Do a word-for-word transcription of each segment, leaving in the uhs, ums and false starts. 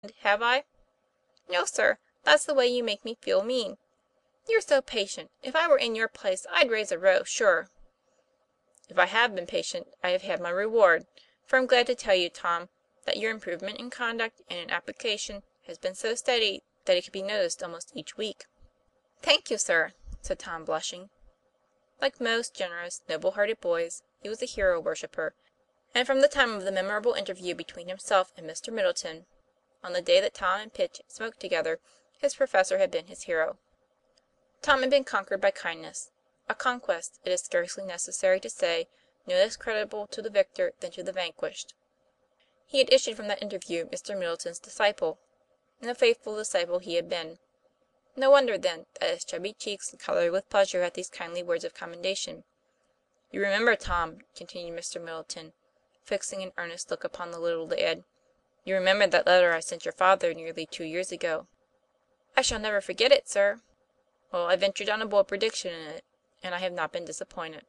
Have I?" "No, sir. That's the way you make me feel mean. You're so patient. If I were in your place I'd raise a row, sure." "If I have been patient, I have had my reward. For I'm glad to tell you, Tom, that your improvement in conduct and in application has been so steady that it can be noticed almost each week." "Thank you, sir," said Tom, blushing. Like most generous, noble hearted boys, he was a hero worshipper, and from the time of the memorable interview between himself and Mr. Middleton, on the day that Tom and Pitch smoked together, his professor had been his hero. Tom had been conquered by kindness, a conquest, it is scarcely necessary to say, no less creditable to the victor than to the vanquished. He had issued from that interview Mr. Middleton's disciple, and a faithful disciple he had been. No wonder, then, that his chubby cheeks colored with pleasure at these kindly words of commendation. "You remember, Tom," continued Mr. Middleton, fixing an earnest look upon the little lad, "you remember that letter I sent your father nearly two years ago?" "I shall never forget it, sir." "Well, I ventured on a bold prediction in it, and I have not been disappointed."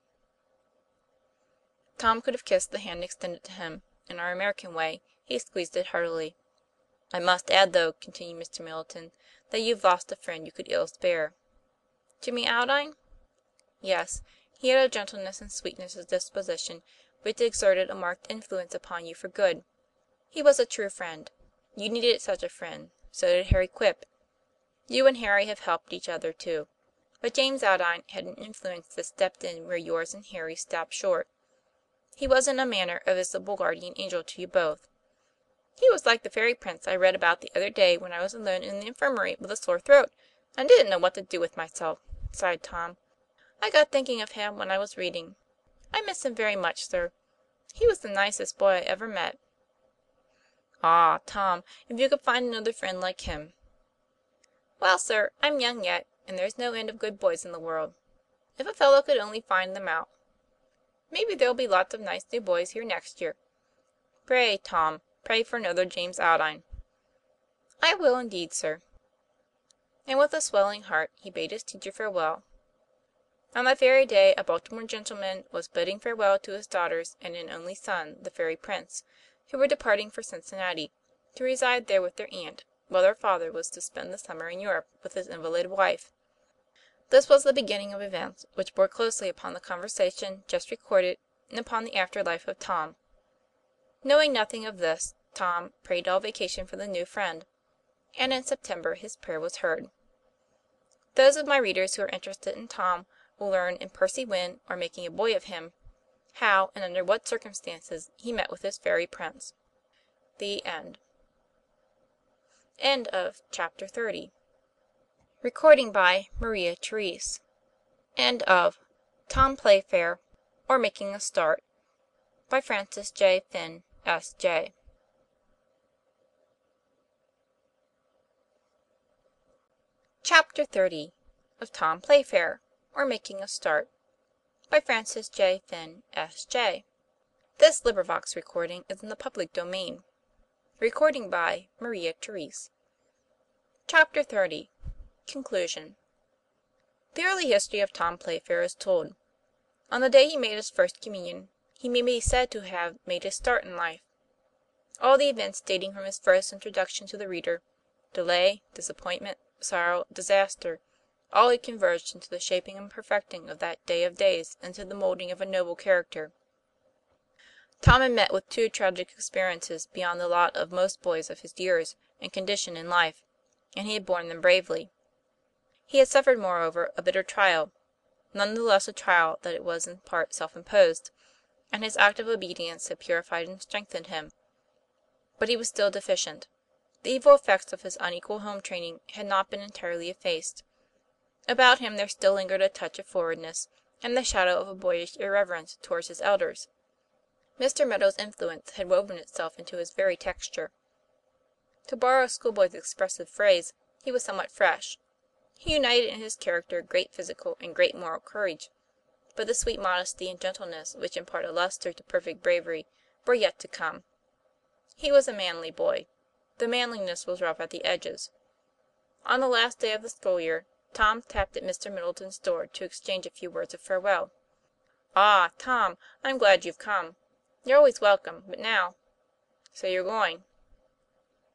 Tom could have kissed the hand extended to him; in our American way, he squeezed it heartily. "I must add, though," continued Mr. Middleton, "that you've lost a friend you could ill spare." "Jimmy Aldine?" "Yes. He had a gentleness and sweetness of disposition which exerted a marked influence upon you for good. He was a true friend. You needed such a friend; so did Harry Quip. You and Harry have helped each other, too. But James Aldine had an influence that stepped in where yours and Harry's stopped short. He was in a manner a visible guardian angel to you both." "He was like the fairy prince I read about the other day when I was alone in the infirmary with a sore throat, and didn't know what to do with myself," sighed Tom. "I got thinking of him when I was reading. I miss him very much, sir. He was the nicest boy I ever met." "Ah, Tom, if you could find another friend like him!" "Well, sir, I'm young yet, and there's no end of good boys in the world. If a fellow could only find them out. Maybe there'll be lots of nice new boys here next year. Pray, Tom, pray for another James Aldine." "I will, indeed, sir." And with a swelling heart he bade his teacher farewell. On that very day a Baltimore gentleman was bidding farewell to his daughters and an only son, the fairy prince, who were departing for Cincinnati, to reside there with their aunt, while their father was to spend the summer in Europe with his invalid wife. This was the beginning of events which bore closely upon the conversation just recorded and upon the after life of Tom. Knowing nothing of this, Tom prayed all vacation for the new friend, and in September his prayer was heard. Those of my readers who are interested in Tom will learn in Percy Wynn, or Making a Boy of Him, how and under what circumstances he met with his fairy prince. The End. End of Chapter thirty. Recording by Maria Therese. End of Tom Playfair, or Making a Start, by Francis J. Finn, S J Chapter thirty of Tom Playfair, or Making a Start, by Francis J. Finn, S J This LibriVox recording is in the public domain. Recording by Maria Therese. Chapter thirty. Conclusion. The early history of Tom Playfair is told. On the day he made his First Communion, he may be said to have made his start in life. All the events dating from his first introduction to the reader, delay, disappointment, sorrow, disaster, all had converged into the shaping and perfecting of that day of days into the moulding of a noble character. Tom had met with two tragic experiences beyond the lot of most boys of his years and condition in life, and he had borne them bravely. He had suffered, moreover, a bitter trial, none the less a trial that it was in part self-imposed, and his active obedience had purified and strengthened him. But he was still deficient. The evil effects of his unequal home training had not been entirely effaced. About him there still lingered a touch of forwardness, and the shadow of a boyish irreverence towards his elders. Mister Meadow's influence had woven itself into his very texture. To borrow a schoolboy's expressive phrase, he was somewhat fresh. He united in his character great physical and great moral courage, but the sweet modesty and gentleness which impart a lustre to perfect bravery were yet to come. He was a manly boy. The manliness was rough at the edges. On the last day of the school year, Tom tapped at Mr. Middleton's door to exchange a few words of farewell. "Ah, Tom, I'm glad you've come. You're always welcome, but now—" "So you're going?"